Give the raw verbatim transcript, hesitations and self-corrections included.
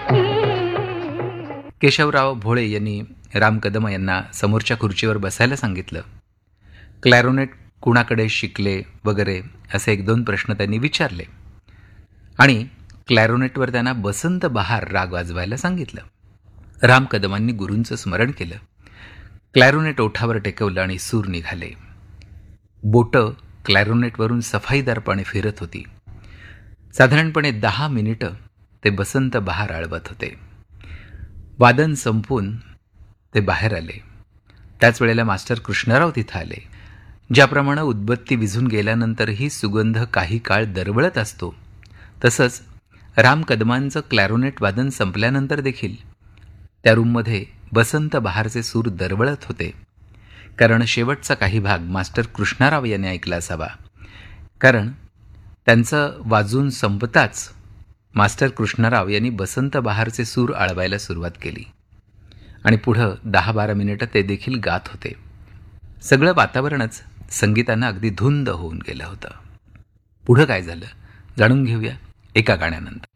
केशवराव भोळे यांनी राम कदम यांना समोरच्या खुर्चीवर बसायला सांगितलं. क्लॅरोनेट कुणाकडे शिकले वगैरे असे एक दोन प्रश्न त्यांनी विचारले आणि क्लॅरोनेटवर त्यांना बसंत बहार राग वाजवायला सांगितलं. राम कदमांनी गुरूंचं स्मरण केलं. क्लॅरोनेट ओठावर टेकवलं आणि सूर निघाले. बोटं क्लॅरोनेटवरून सफाईदारपणे फिरत होती. साधारणपणे दहा मिनिटं ते बसंत बहार आळवत होते. वादन संपून ते बाहेर आले. त्याच वेळेला मास्टर कृष्णराव तिथं आले. ज्याप्रमाणे उदबत्ती विझून गेल्यानंतरही सुगंध काही काळ दरवळत असतो, तसंच राम कदमांचं क्लॅरोनेट वादन संपल्यानंतर देखील त्या रूममध्ये बसंत बहारचे सूर दरवळत होते. कारण शेवटचा काही भाग मास्टर कृष्णराव यांनी ऐकला असावा. कारण त्यांचं वाजून संपताच मास्टर कृष्णराव यांनी बसंत बहारचे सूर आळवायला सुरुवात केली आणि पुढं दहा बारा मिनिटं ते देखील गात होते. सगळं वातावरणच संगीतानं अगदी धुंद होऊन गेलं होतं. पुढं काय झालं जाणून घेऊया एका गाण्यानंतर.